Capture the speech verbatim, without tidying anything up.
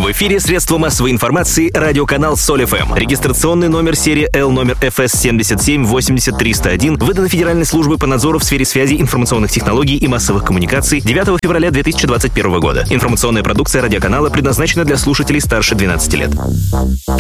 В эфире средства массовой информации радиоканал Соль эф эм. Регистрационный номер серии Л номер эф эс семь семь восемь ноль триста один выдан Федеральной службой по надзору в сфере связи, информационных технологий и массовых коммуникаций девятого февраля две тысячи двадцать первого года. Информационная продукция радиоканала предназначена для слушателей старше двенадцати лет.